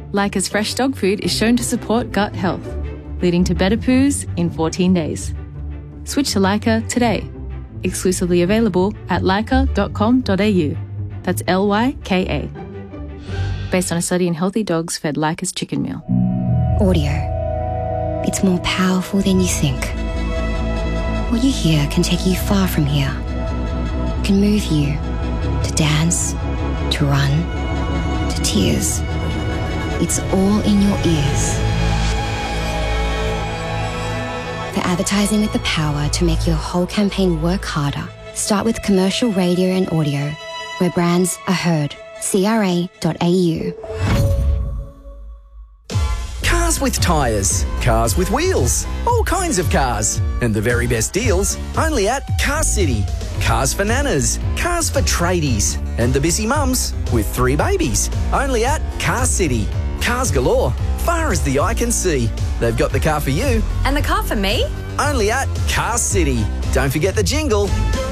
Leica's fresh dog food is shown to support gut health, leading to better poos in 14 days. Switch to Leica today. Exclusively available at leica.com.au. That's Lyka. Based on a study in healthy dogs fed Leica's chicken meal. Audio. It's more powerful than you think. What you hear can take you far from here. Can move you to dance, to run, to tears. It's all in your ears. For advertising with the power to make your whole campaign work harder, start with commercial radio and audio, where brands are heard. CRA.au. Cars with tyres, cars with wheels, all kinds of cars. And the very best deals only at Car City. Cars for nanas, cars for tradies, and the busy mums with 3 babies. Only at Car City. Cars galore, far as the eye can see. They've got the car for you. And the car for me? Only at Car City. Don't forget the jingle.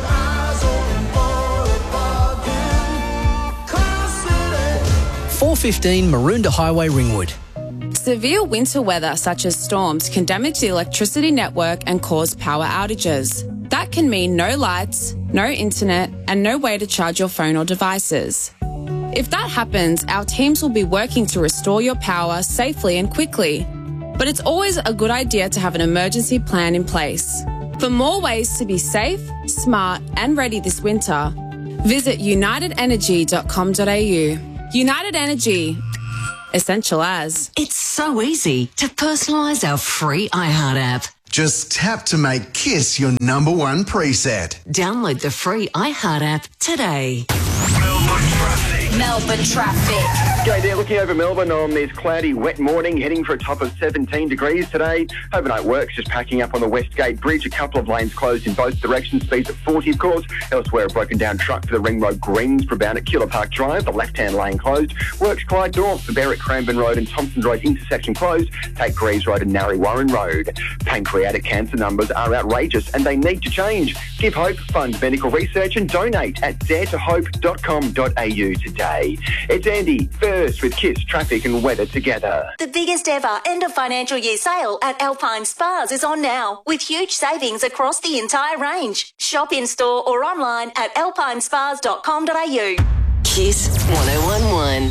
415 Maroondah Highway, Ringwood. Severe winter weather such as storms can damage the electricity network and cause power outages. That can mean no lights, no internet, and no way to charge your phone or devices. If that happens, our teams will be working to restore your power safely and quickly. But it's always a good idea to have an emergency plan in place. For more ways to be safe, smart, and ready this winter, visit unitedenergy.com.au. United Energy. Essential as. It's so easy to personalise our free iHeart app. Just tap to make KISS your number one preset. Download the free iHeart app today. Melbourne traffic. G'day there, looking over Melbourne on this cloudy, wet morning, heading for a top of 17 degrees today. Overnight works just packing up on the Westgate Bridge. A couple of lanes closed in both directions, speeds at 40 of course. Elsewhere, a broken down truck for the Ring Road Greensboro bound at Keilor Park Drive. The left-hand lane closed. Works Clyde North, the Berwick Cranbourne Road and Thompson Road intersection closed. Take Greaves Road and Narry Warren Road. Pancreatic cancer numbers are outrageous and they need to change. Give hope, fund medical research and donate at daretohope.com.au today. It's Andy, first with KISS traffic and weather together. The biggest ever end of financial year sale at Alpine Spas is on now, with huge savings across the entire range. Shop in store or online at alpinespas.com.au. KISS 1011.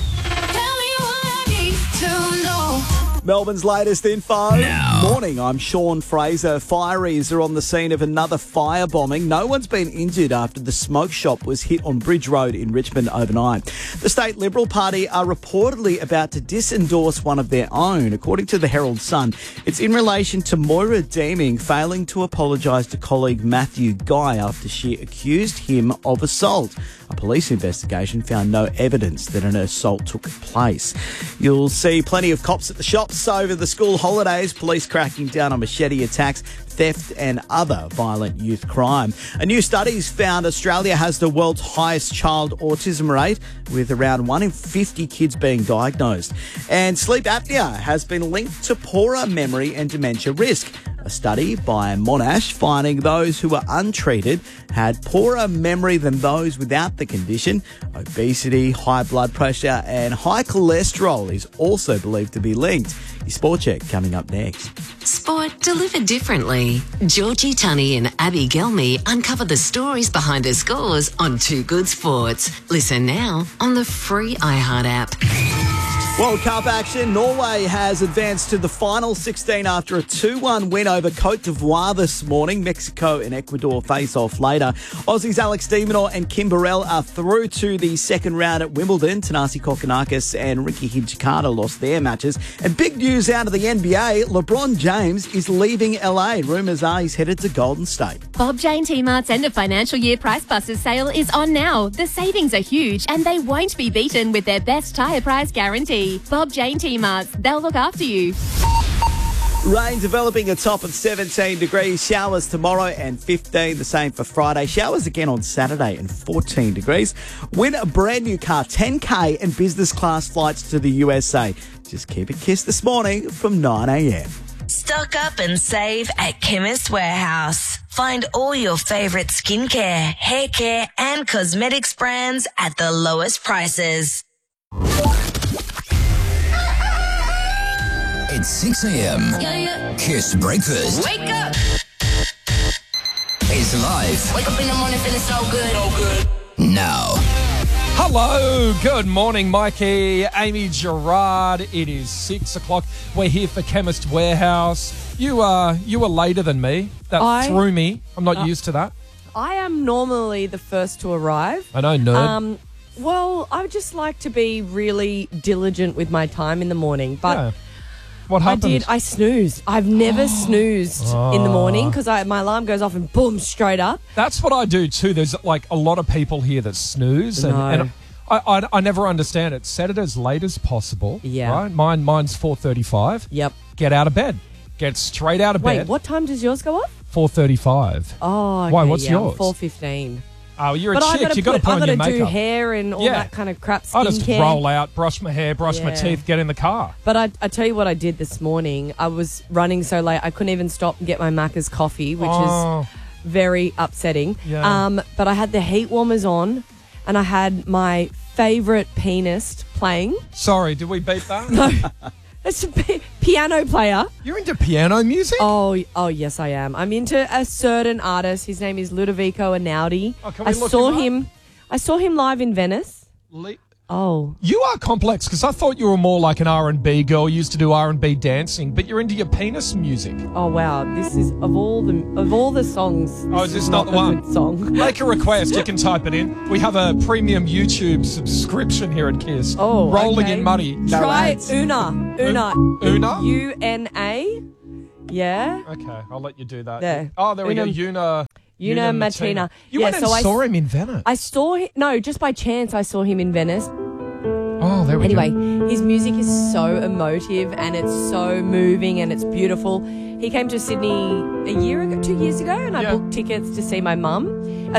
Melbourne's latest info. Now. Morning, I'm Sean Fraser. Fireys are on the scene of another firebombing. No one's been injured after the smoke shop was hit on Bridge Road in Richmond overnight. The State Liberal Party are reportedly about to disendorse one of their own. According to the Herald Sun, it's in relation to Moira Deeming failing to apologise to colleague Matthew Guy after she accused him of assault. A police investigation found no evidence that an assault took place. You'll see plenty of cops at the shops over the school holidays, police cracking down on machete attacks, theft and other violent youth crime. A new study's found Australia has the world's highest child autism rate, with around 1 in 50 kids being diagnosed. And sleep apnea has been linked to poorer memory and dementia risk. A study by Monash finding those who were untreated had poorer memory than those without the condition. Obesity, high blood pressure and high cholesterol is also believed to be linked. Your Sport Check coming up next. Sport delivered differently. Georgie Tunney and Abby Gelmy uncover the stories behind the scores on Too Good Sports. Listen now on the free iHeart app. World Cup action. Norway has advanced to the final 16 after a 2-1 win over Cote d'Ivoire this morning. Mexico and Ecuador face off later. Aussies Alex de Minaur and Kim Burrell are through to the second round at Wimbledon. Thanasi Kokkinakis and Ricky Hijikata lost their matches. And big news out of the NBA, LeBron James is leaving LA. Rumours are he's headed to Golden State. Bob Jane T-Mart's end of financial year Price Busters sale is on now. The savings are huge and they won't be beaten with their best tyre price guarantee. Bob Jane T-Marts, they'll look after you. Rain developing a top of 17 degrees. Showers tomorrow and 15, the same for Friday. Showers again on Saturday and 14 degrees. Win a brand new car, 10K and business class flights to the USA. Just keep it KISS this morning from 9 a.m. Stock up and save at Chemist Warehouse. Find all your favourite skincare, hair care and cosmetics brands at the lowest prices. It's 6 a.m. Kiss Breakfast. Wake up! It's live. Wake up in the morning feeling so good. Now. Hello, good morning, Mikey, Amy, Gerard. It is 6 o'clock. We're here for Chemist Warehouse. You were later than me. That threw me. I'm not used to that. I am normally the first to arrive. I know, nerd. Well, I would just like to be really diligent with my time in the morning, but Yeah. What happened? I snoozed. I've never snoozed in the morning because my alarm goes off and boom, straight up. That's what I do too. There's like a lot of people here that snooze, and I never understand it. Set it as late as possible. Yeah. Right? Mine's 4:35. Yep. Get out of bed. Get straight out of Wait, bed. what time does yours go off? 4:35. Oh, okay, Why? What's yeah, yours? 4:15. Oh, you're a But chick. You got to put on your I've got to do makeup. hair and all that kind of crap. I just skincare. roll out, brush my hair, brush my Yeah. teeth, get in the car. But I tell you what I did this morning. I was running so late I couldn't even stop and get my Macca's coffee, which is very upsetting. Yeah. But I had the heat warmers on and I had my favourite pianist playing. Sorry, did we beat that? No. It's a piano player. You're into piano music? Oh, yes, I am. I'm into a certain artist. His name is Ludovico Einaudi. Oh, can we look him up? I saw him live in Venice. You are complex because I thought you were more like an R&B girl, used to do R&B dancing, but you're into your penis music. Oh wow, this is of all the songs. Oh, is this not the one? Good song. Make a request. You can type it in. We have a premium YouTube subscription here at Kiss. Oh, rolling okay. in money. Try Una. Una? U-N-A. Yeah. Okay, I'll let you do that. There. Oh, there we go. Una Martina. You went and saw him in Venice. I saw him. No, just by chance I saw him in Venice. Oh, there we go. Anyway, his music is so emotive and it's so moving and it's beautiful. He came to Sydney 2 years ago, and I booked tickets to see my mum.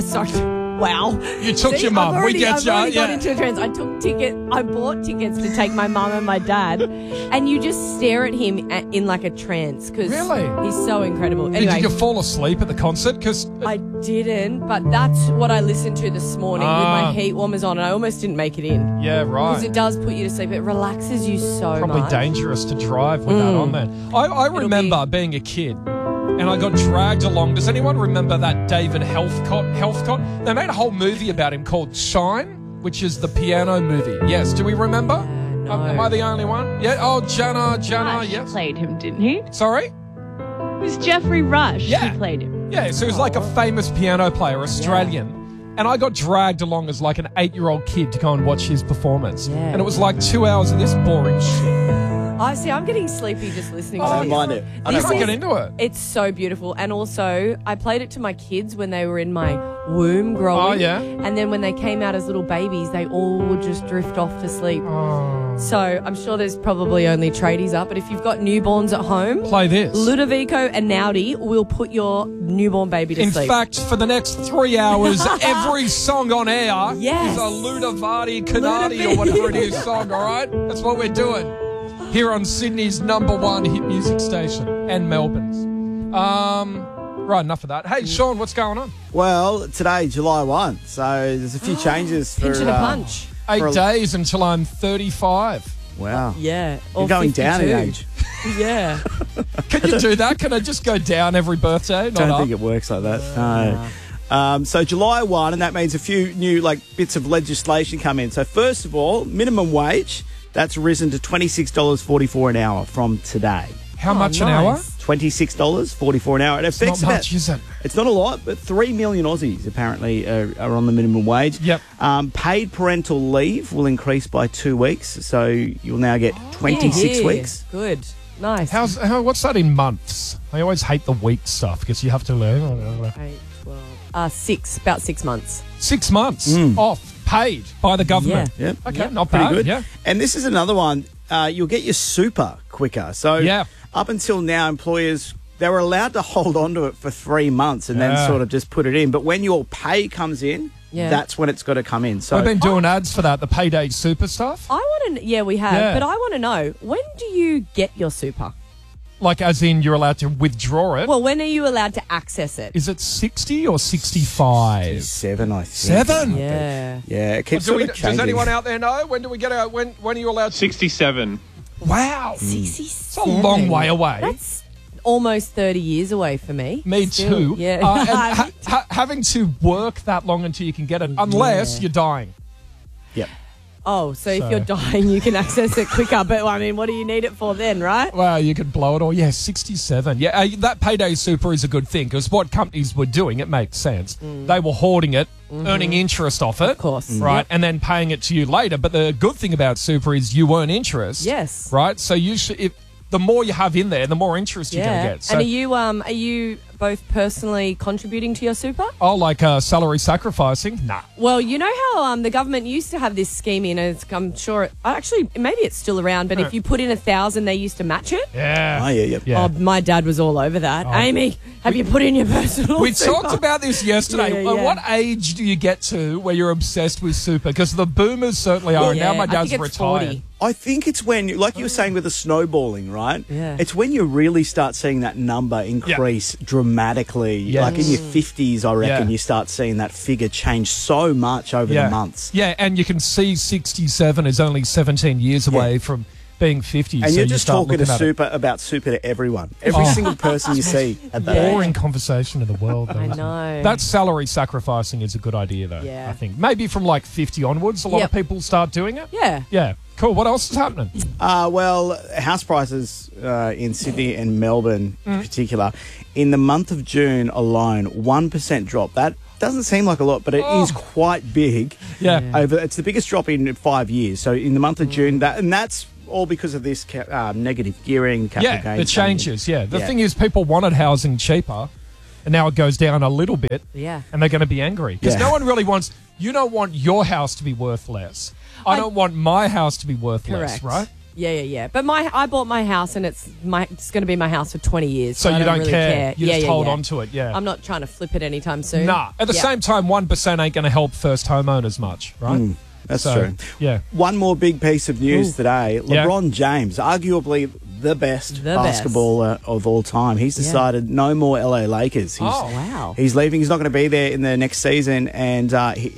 Wow. You took your mum. We get you. I've already got into a trance. I bought tickets to take my mum and my dad, and you just stare at him in like a trance because he's so incredible. Anyway, Did you fall asleep at the concert? Because I didn't, but that's what I listened to this morning with my heat warmers on, and I almost didn't make it in. Yeah, right. Because it does put you to sleep. It relaxes you so Probably much. dangerous to drive with that on there. I remember being a kid and I got dragged along. Does anyone remember that David Heathcott? They made a whole movie about him called Shine, which is the piano movie. Yes, do we remember? No. Am I the only one? Yeah. Oh, Jana, Rush yes. played him, didn't he? Sorry? It was Jeffrey Rush who played him. Yeah, so he was like a famous piano player, Australian. And I got dragged along as like an 8-year-old kid to go and watch his performance. Yeah. And it was like 2 hours of this boring shit. I see. I'm getting sleepy just listening to I this. don't mind it. I You don't can't mind get into it. It's so beautiful. And also, I played it to my kids when they were in my womb growing. Oh, yeah? And then when they came out as little babies, they all would just drift off to sleep. Oh. So I'm sure there's probably only tradies up. But if you've got newborns at home, Play this. Ludovico Einaudi will put your newborn baby to In sleep. fact, for the next 3 hours, every song on air Yes. is a Ludovati Canardi or whatever it is song, all right? That's what we're doing here on Sydney's #1 hit music station and Melbourne's. Right, enough of that. Hey, Sean, what's going on? Well, today, July 1, so there's a few changes for... Pinch and a punch. 8 days until I'm 35. Wow. Yeah. You're or going down in 52. age. Yeah. Can you do that? Can I just go down every birthday? Not Don't up? think it works like that. No. So July 1, and that means a few new bits of legislation come in. So first of all, minimum wage, that's risen to $26.44 an hour from today. How much an hour? $26.44 an hour. It affects not much, is it? It's not a lot, but 3 million Aussies apparently are on the minimum wage. Yep. Paid parental leave will increase by 2 weeks, so you'll now get 26 weeks. Good. Nice. What's that in months? I always hate the week stuff because you have to learn. 8, 12. About 6 months. 6 months off, paid by the government. Yeah. Okay, not Pretty bad. good. Yeah. And this is another one. You'll get your super quicker. So up until now, employers, they were allowed to hold on to it for 3 months and then sort of just put it in. But when your pay comes in, that's when it's got to come in. So I've been doing ads for that, the payday super stuff. I want to... Yeah, we have. Yeah. But I want to know, when do you get your super? Like as in you're allowed to withdraw it. Well, when are you allowed to access it? Is it 60 or 65? 7, I think. 7? Yeah. Yeah, it keeps Does sort of changing. anyone out there know? When do we get out? When are you allowed? 67. Wow. 67. It's a long way away. That's almost 30 years away for me. Me Still, too. Yeah. And having to work that long until you can get it, unless you're dying. Yep. Oh, so if you're dying, you can access it quicker. But, I mean, what do you need it for then, right? Well, you could blow it all. Yeah, 67. Yeah, that payday super is a good thing because what companies were doing, it makes sense. They were hoarding it, earning interest off it. Of course. Right, Yep. and then paying it to you later. But the good thing about super is you earn interest. Yes. Right? So you should... the more you have in there, the more interest you're going to get. So, and are you both personally contributing to your super? oh, like salary sacrificing? Nah. Well, you know how the government used to have this scheme in, and I'm sure, actually, maybe it's still around, but if you put in 1,000, they used to match it. Yeah. Oh, yeah. Oh, my dad was all over that. Amy, have you put in your personal We super? talked about this yesterday. Yeah. What age do you get to where you're obsessed with super? Because the boomers certainly are. Now my dad's I think it's retired. 40. I think it's when, like you were saying with the snowballing, right? Yeah. It's when you really start seeing that number increase dramatically. Yes. Like in your 50s, I reckon, Yeah. you start seeing that figure change so much over the months. Yeah, and you can see 67 is only 17 years away from being 50. And so you're you just start talking looking at it. about super to everyone. Every single person you see at that age. Boring conversation in the world, though. I isn't it? know. That salary sacrificing is a good idea, though. Yeah. I think maybe from like 50 onwards, a lot of people start doing it. Yeah. Yeah. Cool. What else is happening? Well, house prices in Sydney and Melbourne in particular, in the month of June alone, 1% drop. That doesn't seem like a lot, but it is quite big. Yeah. It's the biggest drop in 5 years. So in the month of June, and that's all because of this negative gearing, capital gains. It changes. Yeah. The Yeah. thing is, people wanted housing cheaper, and now it goes down a little bit. Yeah. And they're going to be angry because Yeah. no one really wants. You don't want your house to be worth less. I don't want my house to be worth less, Correct. right? Yeah. But I bought my house, and it's going to be my house for 20 years. So I you don't really care. You just hold yeah. on to it, yeah. I'm not trying to flip it anytime soon. Nah. At the same time, 1% ain't going to help first homeowners much, right? That's So, true. Yeah. One more big piece of news today. Yeah. LeBron James, arguably the best The basketballer of all time. He's decided no more LA Lakers. Wow. He's leaving. He's not going to be there in the next season. And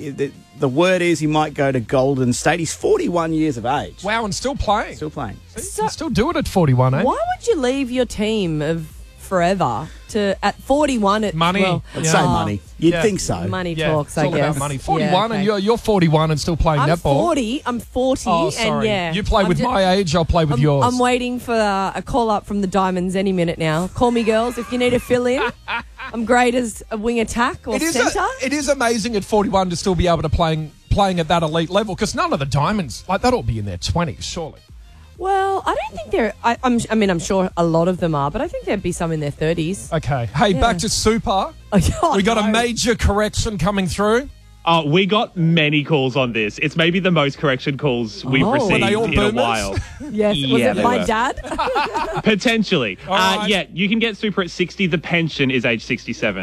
the word is he might go to Golden State. He's 41 years of age. Wow, and still playing. Still playing. Still do it at 41, eh? Why would you leave your team of forever to at 41? Money. Well, I'd say money. You'd think so. Money Yeah, talks, it's I all guess. about money. 41 Yeah, okay. and you're 41 and still playing I'm netball. 40. I'm 40. Oh, sorry. And yeah. You play I'm with ju- my age, I'll play with I'm, yours. I'm waiting for a call up from the Diamonds any minute now. Call me, girls, if you need to fill in. I'm great as a wing attack or centre. It is amazing at 41 to still be able to playing at that elite level because none of the Diamonds, like that, will be in their 20s, surely. Well, I don't think they're. I'm sure a lot of them are, but I think there'd be some in their 30s. Okay. Hey, Yeah. back to Super. We got a major correction coming through. We got many calls on this. It's maybe the most correction calls we've received Were they all in boomers? a while. Yes. Was Yeah, it they my were. dad? Potentially. All right. Yeah, you can get super at 60. The pension is age 67.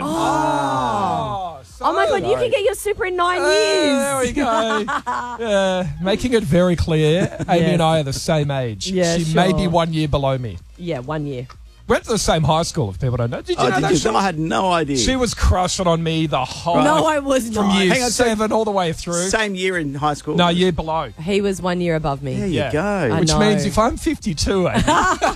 Oh my God, you can get your super in 9 years. There we go. Making it very clear, Amy and I are the same age. Yeah, she may be sure. 1 year below me. Yeah, 1 year. Went to the same high school, if people don't know. Did you know that? you? Sean? I had no idea. She was crushing on me the whole No, I was from not. year Hang on, so 7 all the way through. Same year in high school? No, year below. He was 1 year above me. There you go. Which know. means if I'm 52, Amy,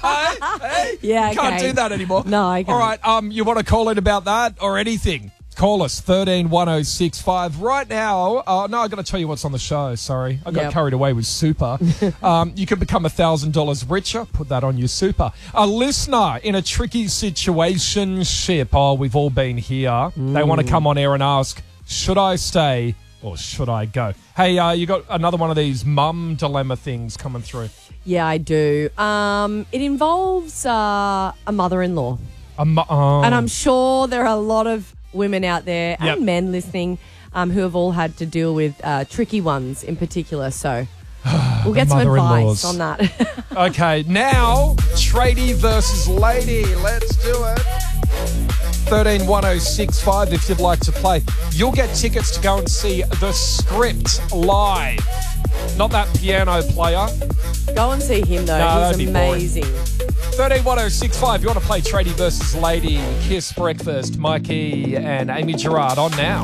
Yeah, you can't okay. do that anymore. No, I can't. All right, you want to call in about that or anything? Call us, 131065. Right now, no, I've got to tell you what's on the show, sorry. I got Yep. carried away with super. You can become $1,000 richer. Put that on your super. A listener in a tricky situationship. Oh, we've all been here. They want to come on air and ask, should I stay or should I go? Hey, you got another one of these mum dilemma things coming through. Yeah, I do. It involves a mother-in-law. And I'm sure there are a lot of women out there and Yep. men listening who have all had to deal with tricky ones in particular. So we'll get some mother-in-laws. advice on that. Okay, now, tradie versus lady. Let's do it. 131065 if you'd like to play. You'll get tickets to go and see The Script live. Not that piano player. Go and see him, though. No, that'd He's be boring. amazing. 131065. You want to play tradie versus lady. Kiss Breakfast. Mikey and Amy Gerard on now.